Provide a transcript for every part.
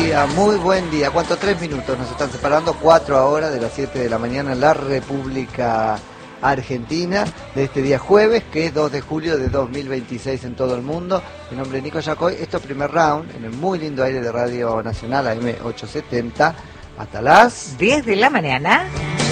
muy buen día. ¿Cuánto? 3 minutos nos están separando, 4 ahora de las 7 de la mañana en la República Argentina, de este día jueves, que es 2 de julio de 2026 en todo el mundo. Mi nombre es Nico Yacoy, esto es Primer Round, en el muy lindo aire de Radio Nacional, AM870, hasta las 10 de la mañana.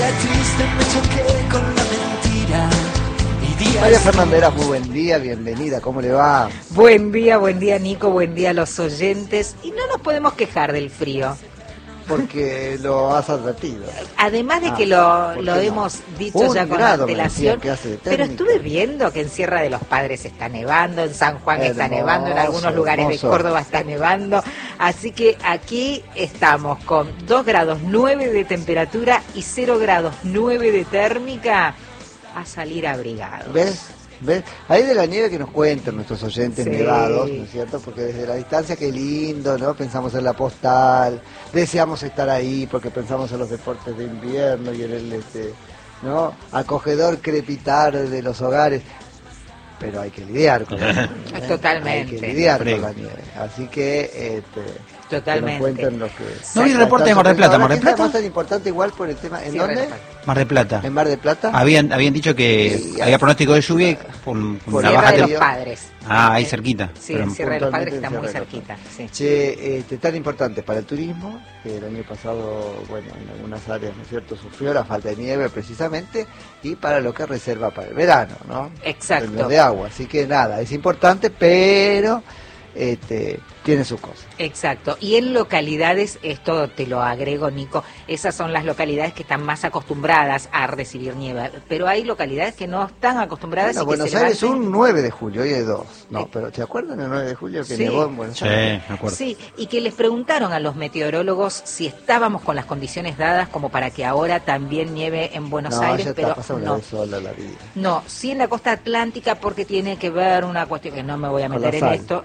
María Fernandera, muy buen día, bienvenida, ¿cómo le va? Buen día Nico, buen día a los oyentes. Y no nos podemos quejar del frío. Porque lo has advertido. Además de que lo hemos dicho ya con antelación, pero estuve viendo que en Sierra de los Padres está nevando, en San Juan está nevando, en algunos lugares de Córdoba está nevando, así que aquí estamos con 2 grados 9 de temperatura y 0 grados 9 de térmica, a salir abrigados. ¿Ves? Ahí de la nieve que nos cuentan nuestros oyentes nevados, ¿no es cierto? Porque desde la distancia, qué lindo, ¿no? Pensamos en la postal, deseamos estar ahí porque pensamos en los deportes de invierno y en el, ¿no? Acogedor crepitar de los hogares. Pero hay que lidiar con la nieve. Totalmente. Hay que lidiar con la nieve. Así que, totalmente. Que nos cuenten lo que... No vi reporte de Mar del Plata. ¿Mar del Plata? Es tan importante igual por el tema... ¿En dónde? Mar del Plata. ¿En Mar del Plata? Habían dicho que había pronóstico de lluvia y por una baja de los Padres. Ahí cerquita. Sí, en Sierra de los Padres está muy cerquita. Sí. Che, tan importante para el turismo, que el año pasado, bueno, en algunas áreas, ¿no es cierto?, sufrió la falta de nieve precisamente, y para lo que reserva para el verano, ¿no? Exacto. El de agua, así que nada, es importante, pero... tiene sus cosas. Exacto, y en localidades, esto te lo agrego Nico, esas son las localidades que están más acostumbradas a recibir nieve, pero hay localidades que no están acostumbradas. Bueno, y que Buenos Aires un 9 de julio, hoy es 2, no, pero ¿te acuerdas del 9 de julio que nevó en Buenos Aires? Sí, me acuerdo. Sí, y que les preguntaron a los meteorólogos si estábamos con las condiciones dadas como para que ahora también nieve en Buenos Aires, ya pero está una vez sola la vida. No, sí en la costa atlántica porque tiene que ver una cuestión que no me voy a meter en esto.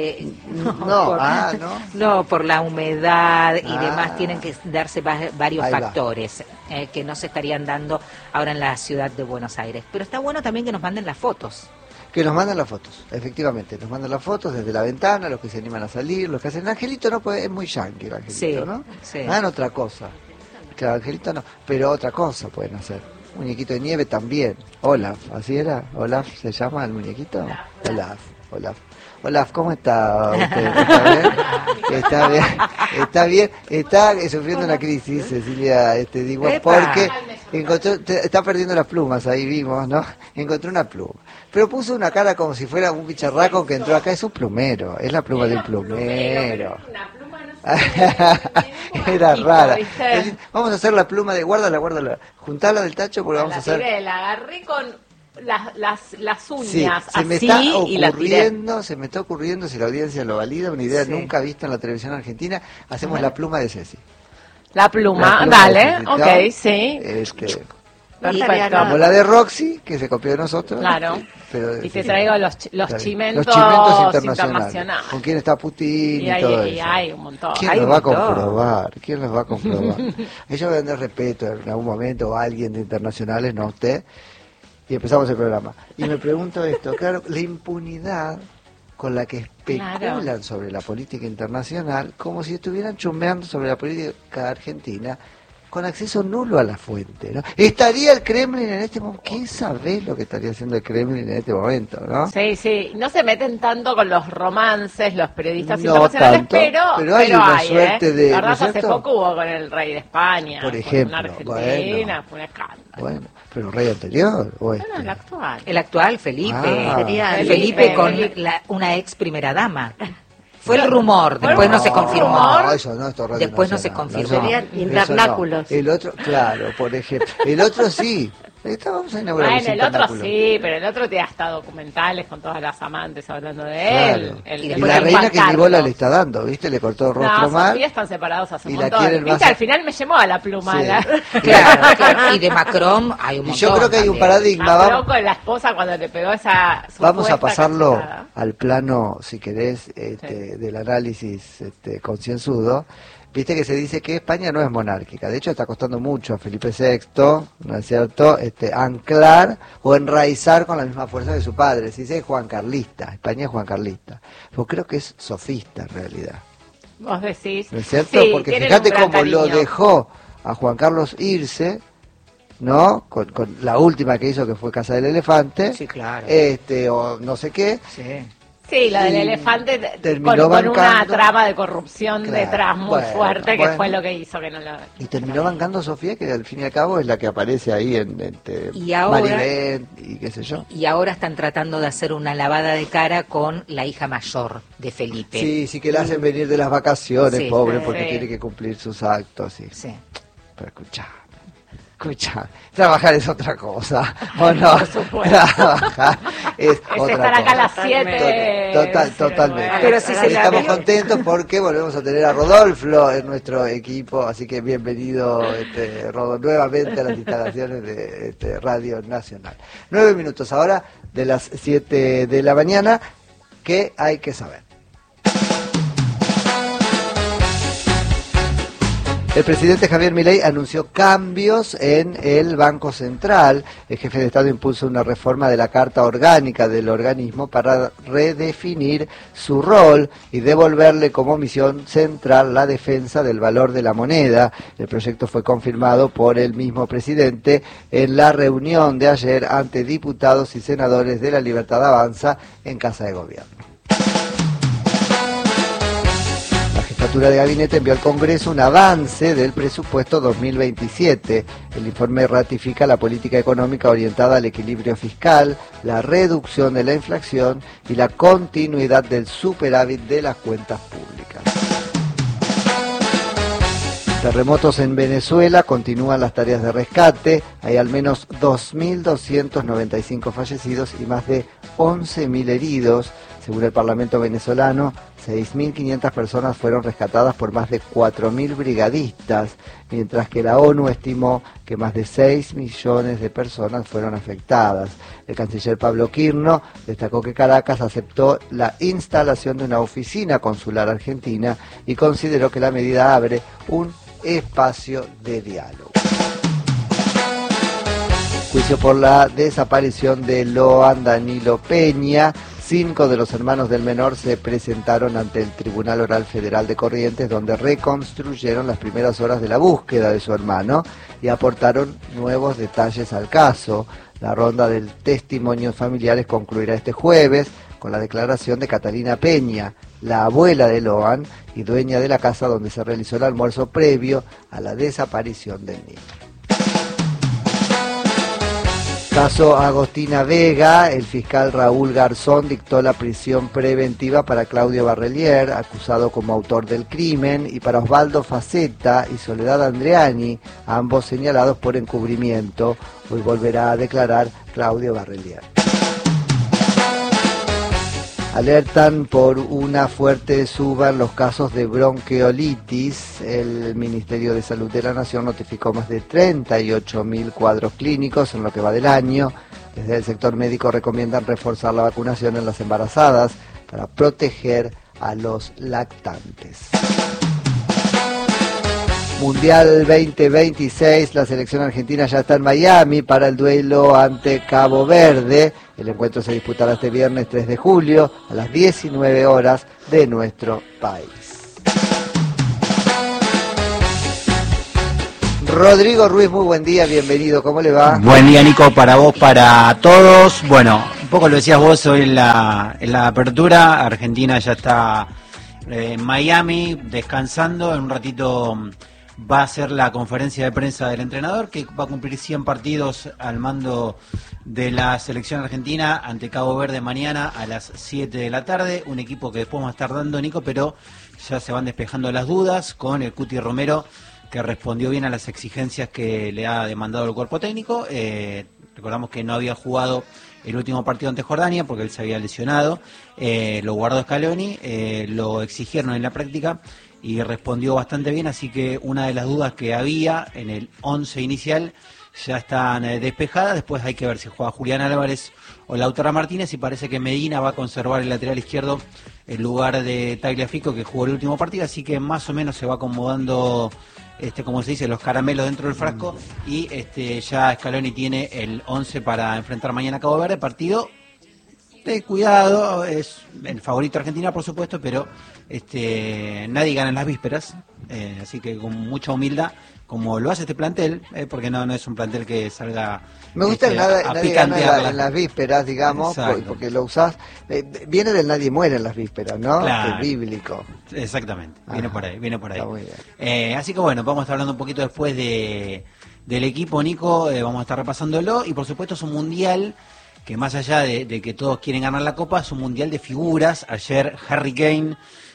No, por la humedad y demás tienen que darse varios factores que no se estarían dando ahora en la ciudad de Buenos Aires. Pero está bueno también que nos manden las fotos. Que nos mandan las fotos, efectivamente, nos mandan las fotos desde la ventana, los que se animan a salir, los que hacen... Angelito no puede, es muy yankee el Angelito, ¿no? Sí. Hagan otra cosa. Claro, Angelito no, pero otra cosa pueden hacer. Muñequito de nieve también. Olaf, ¿así era? ¿Olaf se llama el muñequito? Olaf, ¿cómo está usted? ¿Está bien? ¿Está bien? Está sufriendo una crisis, Cecilia, digo, porque está perdiendo las plumas, ahí vimos, ¿no? Encontró una pluma. Pero puso una cara como si fuera un bicharraco que entró acá, es un plumero, es la pluma de un plumero. Era rara. Vamos a hacer la pluma de... Guárdala. Juntala del tacho porque vamos a hacer... La agarré con... Las uñas sí, así se me está ocurriendo, si la audiencia lo valida, una idea nunca vista en la televisión argentina, hacemos la pluma de Ceci. La pluma dale, ok, sí. Perfecto. Como la de Roxy, que se copió de nosotros. Claro. Pero, y te traigo los chimentos internacionales. Con quién está Putin y todo eso. Hay un montón. ¿Quién los va a comprobar? Ellos deben de respeto en algún momento a alguien de internacionales, no a usted. Y empezamos el programa. Y me pregunto esto, claro, la impunidad con la que especulan sobre la política internacional, como si estuvieran chusmeando sobre la política argentina, con acceso nulo a la fuente, ¿no? ¿Estaría el Kremlin en este momento? ¿Quién sabe lo que estaría haciendo el Kremlin en este momento, no? Sí, no se meten tanto con los romances, los periodistas internacionales, pero hay una suerte de... La verdad, hace poco hubo con el rey de España, por ejemplo, Argentina, fue un escándalo. Bueno, pero el rey anterior, ¿o No, el actual. El actual, Felipe. Sería Felipe con una ex primera dama. Fue el rumor, después no se confirmó. No, eso no, después no se confirmó. Serían invernáculos. El otro, claro, por ejemplo. El otro sí. Estábamos a inaugurar bueno, el otro sí, pero el otro te hasta documentales con todas las amantes hablando de él. Claro. Y la reina que ni bola le está dando, ¿viste? Le cortó el rostro mal. Sofía están separados hace un y montón. ¿Viste? Al final me llamó a la pluma. Sí. Claro. Y de Macron hay un montón. Y yo creo que hay un paradigma. Macron con la esposa cuando le pegó esa... Vamos a pasarlo al plano, si querés, del análisis concienzudo. Viste que se dice que España no es monárquica, de hecho está costando mucho a Felipe VI, ¿no es cierto?, anclar o enraizar con la misma fuerza de su padre. Se dice Juan Carlista, España es Juan Carlista, yo creo que es sofista en realidad. Vos decís. ¿No es cierto? Sí, porque fíjate cómo lo dejó a Juan Carlos irse, ¿no? Con la última que hizo, que fue Casa del Elefante. Sí, claro. O no sé qué. Sí. Sí, lo del elefante con una trama de corrupción detrás muy fuerte, que fue lo que hizo que no lo... Y terminó bancando Sofía, que al fin y al cabo es la que aparece ahí en Maribel y qué sé yo. Y ahora están tratando de hacer una lavada de cara con la hija mayor de Felipe. Sí, que la hacen venir de las vacaciones, pobre, porque tiene que cumplir sus actos. Sí. Pero escucha, trabajar es otra cosa, ¿o no? Por supuesto. Trabajar es otra estar acá cosa. a las 7. Totalmente. Pero sí estamos contentos porque volvemos a tener a Rodolfo en nuestro equipo, así que bienvenido, Rodolfo, nuevamente a las instalaciones de Radio Nacional. 9 minutos ahora de las 7 de la mañana, ¿qué hay que saber? El presidente Javier Milei anunció cambios en el Banco Central. El jefe de Estado impulsa una reforma de la Carta Orgánica del organismo para redefinir su rol y devolverle como misión central la defensa del valor de la moneda. El proyecto fue confirmado por el mismo presidente en la reunión de ayer ante diputados y senadores de La Libertad Avanza en Casa de Gobierno. La jefatura de gabinete envió al Congreso un avance del presupuesto 2027. El informe ratifica la política económica orientada al equilibrio fiscal, la reducción de la inflación y la continuidad del superávit de las cuentas públicas. Terremotos en Venezuela, continúan las tareas de rescate, hay al menos 2.295 fallecidos y más de 11.000 heridos. Según el Parlamento venezolano, 6.500 personas fueron rescatadas por más de 4.000 brigadistas, mientras que la ONU estimó que más de 6 millones de personas fueron afectadas. El canciller Pablo Quirno destacó que Caracas aceptó la instalación de una oficina consular argentina y consideró que la medida abre un espacio de diálogo. Juicio por la desaparición de Loan Danilo Peña. 5 de los hermanos del menor se presentaron ante el Tribunal Oral Federal de Corrientes, donde reconstruyeron las primeras horas de la búsqueda de su hermano y aportaron nuevos detalles al caso. La ronda de testimonios familiares concluirá este jueves con la declaración de Catalina Peña, la abuela de Loan y dueña de la casa donde se realizó el almuerzo previo a la desaparición del niño. Caso Agostina Vega, el fiscal Raúl Garzón dictó la prisión preventiva para Claudio Barrelier, acusado como autor del crimen, y para Osvaldo Facetta y Soledad Andreani, ambos señalados por encubrimiento. Hoy volverá a declarar Claudio Barrelier. Alertan por una fuerte suba en los casos de bronquiolitis. El Ministerio de Salud de la Nación notificó más de 38.000 cuadros clínicos en lo que va del año. Desde el sector médico recomiendan reforzar la vacunación en las embarazadas para proteger a los lactantes. Mundial 2026, la selección argentina ya está en Miami para el duelo ante Cabo Verde. El encuentro se disputará este viernes 3 de julio a las 19 horas de nuestro país. Rodrigo Ruiz, muy buen día, bienvenido, ¿cómo le va? Buen día, Nico, para vos, para todos. Bueno, un poco lo decías vos hoy en la apertura. Argentina ya está en Miami descansando, en un ratito va a ser la conferencia de prensa del entrenador, que va a cumplir 100 partidos al mando de la selección argentina ante Cabo Verde mañana a las 7 de la tarde. Un equipo que después va a estar dando, Nico, pero ya se van despejando las dudas con el Cuti Romero, que respondió bien a las exigencias que le ha demandado el cuerpo técnico. Recordamos que no había jugado el último partido ante Jordania porque él se había lesionado. Lo guardó Scaloni, lo exigieron en la práctica y respondió bastante bien, así que una de las dudas que había en el 11 inicial ya están despejadas. Después hay que ver si juega Julián Álvarez o Lautaro Martínez, y parece que Medina va a conservar el lateral izquierdo en lugar de Tagliafico, que jugó el último partido, así que más o menos se va acomodando, como se dice, los caramelos dentro del frasco, y ya Scaloni tiene el 11 para enfrentar mañana a Cabo Verde, partido cuidado, es el favorito Argentina, por supuesto, pero nadie gana en las vísperas, así que con mucha humildad, como lo hace este plantel, porque no es un plantel que salga me gusta nadie gana en las vísperas, digamos, porque lo usás, viene del nadie muere en las vísperas, ¿no? Claro. Es bíblico. Exactamente, viene por ahí. Está muy bien. Así que bueno, vamos a estar hablando un poquito después del equipo, Nico, vamos a estar repasándolo, y por supuesto es un mundial que más allá de que todos quieren ganar la Copa, es un mundial de figuras. Ayer Harry Kane,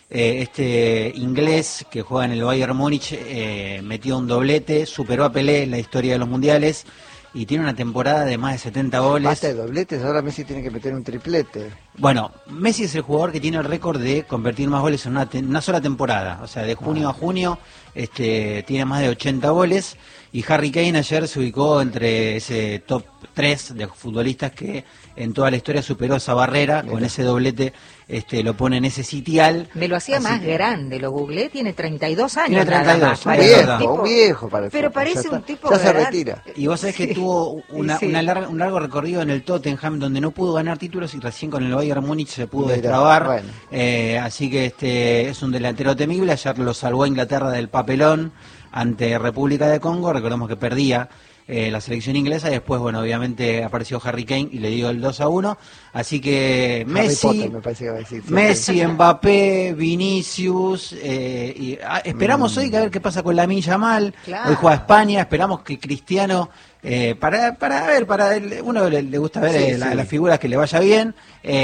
inglés que juega en el Bayern Múnich, metió un doblete, superó a Pelé en la historia de los mundiales y tiene una temporada de más de 70 goles. Basta de dobletes, ahora Messi tiene que meter un triplete. Bueno, Messi es el jugador que tiene el récord de convertir más goles en una sola temporada, o sea, de junio a junio tiene más de 80 goles, y Harry Kane ayer se ubicó entre ese top 3 de futbolistas que en toda la historia superó esa barrera. Mira. Con ese doblete lo pone en ese sitial. Me lo hacía más grande, lo googleé, tiene 32 años. Tiene 32, un viejo parece. Pero parece un tipo ya se retira. Y vos sabés que tuvo un largo recorrido en el Tottenham, donde no pudo ganar títulos, y recién con el Bayern Múnich se pudo destrabar. Bueno. Así que es un delantero temible. Ayer lo salvó a Inglaterra del papelón ante República de Congo. Recordemos que perdía la selección inglesa, y después, bueno, obviamente apareció Harry Kane y le dio el 2-1. Así que Messi, Mbappé, Vinicius, esperamos hoy que a ver qué pasa con Lamine Yamal. Claro. Hoy juega España, esperamos que Cristiano, uno le gusta ver las figuras, que le vaya bien.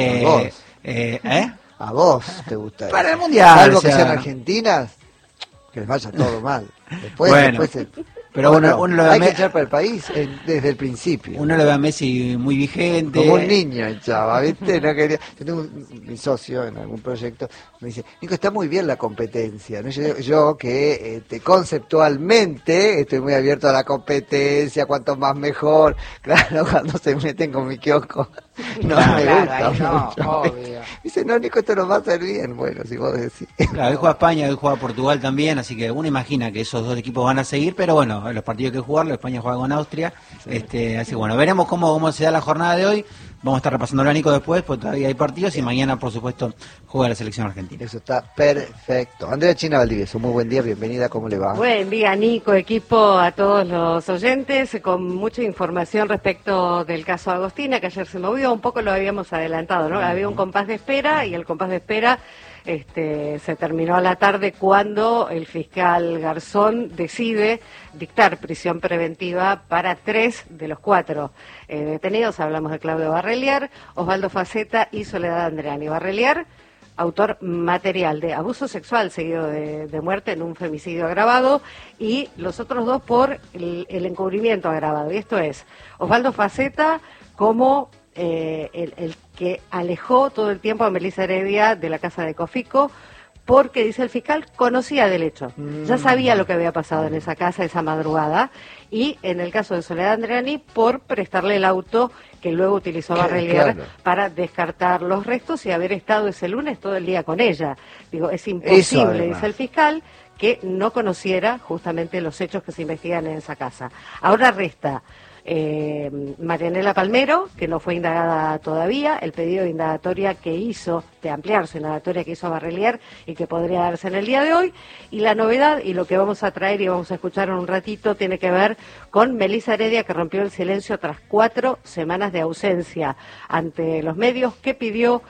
A vos te gusta. Para el Mundial. Salvo que sean argentinas, que les vaya todo mal. Después pero uno lo ve hay que echar para el país desde el principio. Uno lo ve a Messi muy vigente. Como un niño echaba, ¿viste? No quería. Yo tengo mi socio en algún proyecto, me dice, Nico, está muy bien la competencia, ¿no? Yo que conceptualmente estoy muy abierto a la competencia, cuanto más mejor. Claro, cuando se meten con mi kiosco, no me gusta mucho. Obvio. Dice, no, Nico, esto nos va a hacer bien. Bueno, si vos decís. Claro, hoy juega España, hoy juega Portugal también, así que uno imagina que esos dos equipos van a seguir, pero bueno, los partidos que jugarlo, España juega con Austria, así que bueno, veremos cómo se da la jornada de hoy. Vamos a estar repasando el Nico después, porque todavía hay partidos, y mañana, por supuesto, juega la selección argentina. Eso está perfecto. Andrea China Valdivieso, muy buen día, bienvenida, ¿cómo le va? Buen día, Nico, equipo, a todos los oyentes, con mucha información respecto del caso Agostina, que ayer se movió, un poco lo habíamos adelantado, ¿no? Había un compás de espera, y el compás de espera se terminó a la tarde cuando el fiscal Garzón decide dictar prisión preventiva para 3 de los 4 detenidos. Hablamos de Claudio Barreliar, Osvaldo Faceta y Soledad Andreani. Barreliar, autor material de abuso sexual seguido de muerte en un femicidio agravado, y los otros 2 por el encubrimiento agravado. Y esto es Osvaldo Faceta como el que alejó todo el tiempo a Melissa Heredia de la casa de Cofico, porque, dice el fiscal, conocía del hecho. Ya sabía lo que había pasado en esa casa esa madrugada. Y en el caso de Soledad Andreani, por prestarle el auto que luego utilizó Barreliar para descartar los restos y haber estado ese lunes todo el día con ella. Digo, es imposible, dice el fiscal, que no conociera justamente los hechos que se investigan en esa casa. Ahora resta Marianela Palmero, que no fue indagada todavía, el pedido de indagatoria que hizo, de ampliar su indagatoria que hizo Barreliar y que podría darse en el día de hoy, y la novedad, y lo que vamos a traer y vamos a escuchar en un ratito, tiene que ver con Melissa Heredia, que rompió el silencio tras 4 semanas de ausencia ante los medios, que pidió